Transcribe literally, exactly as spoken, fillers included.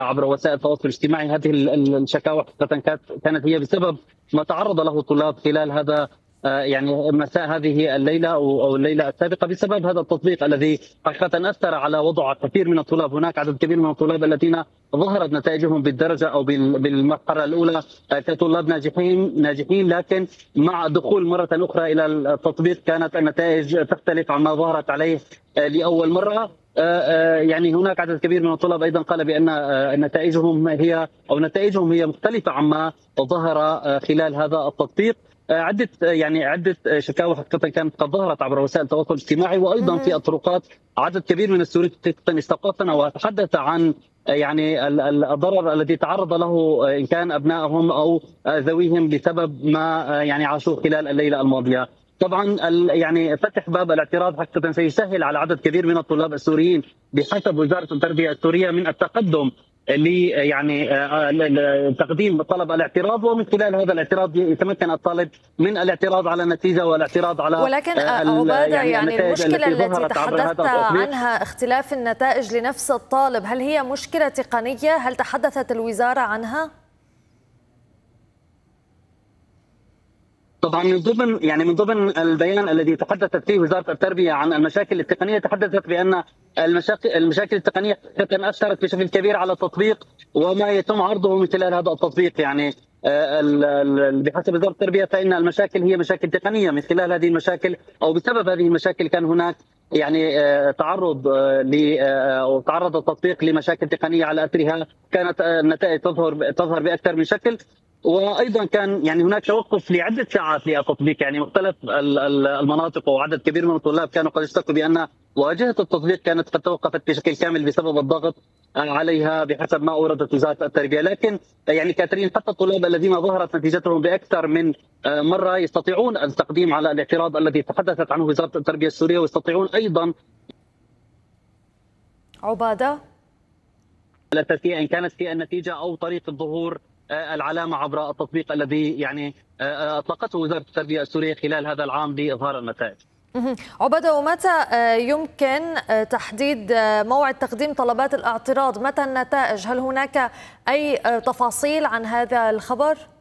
عبر وسائل التواصل الاجتماعي. هذه ال- ال- الشكاوى حقيقة كانت كانت هي بسبب ما تعرض له الطلاب خلال هذا آه، يعني مساء هذه الليلة أو أو الليلة السابقة، بسبب هذا التطبيق الذي حقيقة أثر على وضع كثير من الطلاب. هناك عدد كبير من الطلاب الذين ظهرت نتائجهم بالدرجة أو بال- بالمرحلة الأولى آه، كطلاب ناجحين ناجحين، لكن مع الدخول مرة أخرى إلى التطبيق كانت النتائج تختلف عما ظهرت عليه آه، لأول مرة. آه، آه، يعني هناك عدد كبير من الطلاب ايضا قال بان آه، نتائجهم هي او نتائجهم هي مختلفه عما ظهر آه، خلال هذا التطبيق. آه، عده آه، يعني عده آه، شكاوى حقيقه كانت قد ظهرت عبر وسائل التواصل الاجتماعي وايضا في مهم. الطرقات. عدد كبير من السوريين حقيقه استوقفنا وتحدث عن آه، يعني ال- ال- الضرر الذي تعرض له آه، ان كان ابنائهم او آه، ذويهم بسبب ما آه، يعني عاشوه خلال الليله الماضيه. طبعا ال- يعني فتح باب الاعتراض حقيقه سيسهل على عدد كبير من الطلاب السوريين بحسب وزاره التربيه السوريه من التقدم ل يعني آه، ل- ل- تقديم طلب الاعتراض، ومن خلال هذا الاعتراض يتمكن الطالب من الاعتراض على النتيجه والاعتراض على ولكن آه، ال- عبادة، يعني يعني النتائج المشكلة التي التي ظهرت عبر هذا تحدثت التطبيق. عنها اختلاف النتائج لنفس الطالب، هل هي مشكلة تقنية؟ هل تحدثت الوزارة عنها؟ طبعا من ضمن يعني من ضمن البيان الذي تحدثت فيه وزاره التربيه عن المشاكل التقنيه، تحدثت بان المشاكل المشاكل التقنيه اثرت بشكل كبير على التطبيق وما يتم عرضه من خلال هذا التطبيق. يعني آه، ال- ال- بحسب وزاره التربيه فان المشاكل هي مشاكل تقنيه. من خلال هذه المشاكل او بسبب هذه المشاكل كان هناك يعني آه، تعرض آه، ل آه، او تعرض التطبيق لمشاكل تقنيه على اثرها كانت آه، النتائج تظهر تظهر باكثر من شكل. وايضا كان يعني هناك توقف لعده ساعات للتطبيق. يعني مختلف ال- ال- المناطق وعدد كبير من الطلاب كانوا قد اشتكوا بان واجهه التطبيق كانت قد توقفت بشكل كامل بسبب الضغط عليها بحسب ما اوردت وزاره التربيه. لكن يعني كاترين حتى الطلاب الذين ظهرت نتيجتهم باكثر من آه، مره يستطيعون التقديم على الاعتراض الذي تحدثت عنه وزاره التربيه السوريه، ويستطيعون ايضا عبادة. التركية ان كانت في النتيجه او طريقه ظهور آه، العلامه عبر التطبيق الذي يعني آه، اطلقته وزاره التربيه السوريه خلال هذا العام لاظهار النتائج. مهم. عبادة، ومتى آه، يمكن آه، تحديد آه، موعد تقديم طلبات الاعتراض؟ متى النتائج؟ هل هناك أي آه، تفاصيل عن هذا الخبر؟